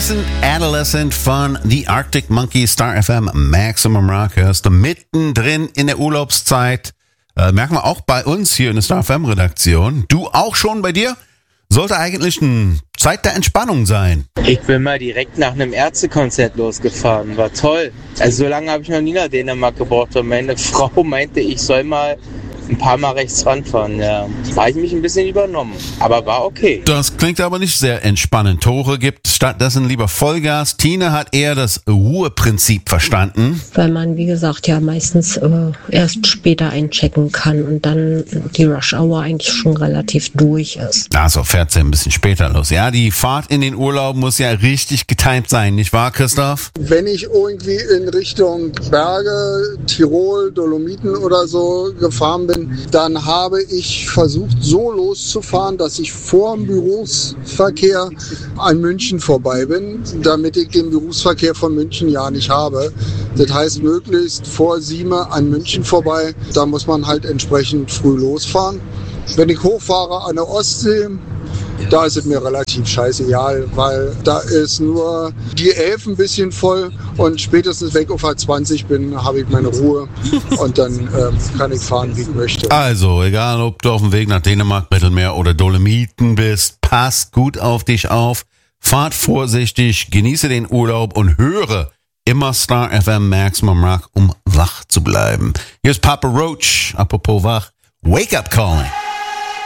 Adolescent von The Arctic Monkeys, Star FM, Maximum Rock, hörst du mittendrin in der Urlaubszeit. Merken wir auch bei uns hier in der Star FM Redaktion. Du auch schon bei dir? Sollte eigentlich eine Zeit der Entspannung sein. Ich bin mal direkt nach einem Ärztekonzert losgefahren. War toll. Also so lange habe ich noch nie nach Dänemark gebraucht. Und meine Frau meinte, ich soll mal ein paar Mal rechts ranfahren. Ja. Da habe ich mich ein bisschen übernommen. Aber war okay. Das klingt aber nicht sehr entspannend. Tore gibt stattdessen lieber Vollgas. Tine hat eher das Ruheprinzip verstanden. Weil man, wie gesagt, ja meistens erst später einchecken kann und dann die Rush-Hour eigentlich schon relativ durch ist. Also fährt sie ein bisschen später los. Ja, die Fahrt in den Urlaub muss ja richtig getimt sein, nicht wahr, Christoph? Wenn ich irgendwie in Richtung Berge, Tirol, Dolomiten oder so gefahren bin, dann habe ich versucht, so loszufahren, dass ich vor dem Berufsverkehr an München vorbei bin, damit ich den Berufsverkehr von München ja nicht habe. Das heißt, möglichst vor 7 an München vorbei. Da muss man halt entsprechend früh losfahren. Wenn ich hochfahre an der Ostsee, da ist es mir relativ scheißegal, weil da ist nur die 11 ein bisschen voll und spätestens wenn ich auf A20 bin, habe ich meine Ruhe und dann kann ich fahren, wie ich möchte. Also, egal ob du auf dem Weg nach Dänemark, Mittelmeer oder Dolomiten bist, passt gut auf dich auf, fahrt vorsichtig, genieße den Urlaub und höre immer Star FM Maximum Rock, um wach zu bleiben. Hier ist Papa Roach, apropos wach, Wake Up Calling.